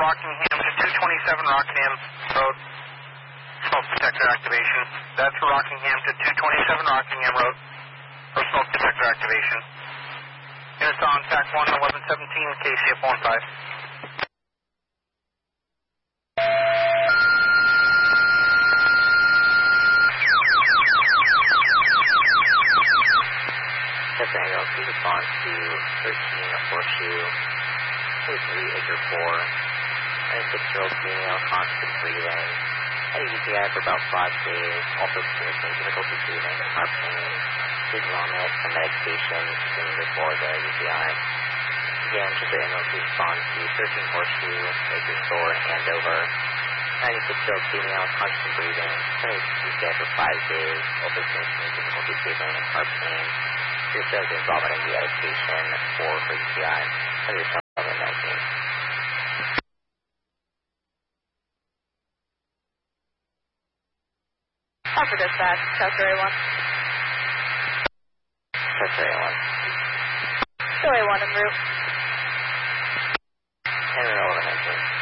Rockingham to 227 Rockingham Road. Smoke detector activation. That's Rockingham to 227 Rockingham Road. For smoke detector activation. Units on TAC 1 1117 KCF 15. Yes, Daniel, please respond to 13 Horseshoe, 23 Acre 4, and a 6-year-old female constant breathing. Had a UTI for about 5 days, also experiencing difficulty breathing and heart pain. Did vomit, some medication, soon before the UTI. Again, just so Daniel, please respond to 13 Horseshoe, Acre 4, Andover. 96-year-old female, constant breathing, had a UTI for 5 days, also experiencing difficulty breathing and heart pain. Your sales involvement in medication for UTI under COVID-19. Offer dispatch, Chester A1. Chester A1. Show A1 en route. And roll attention.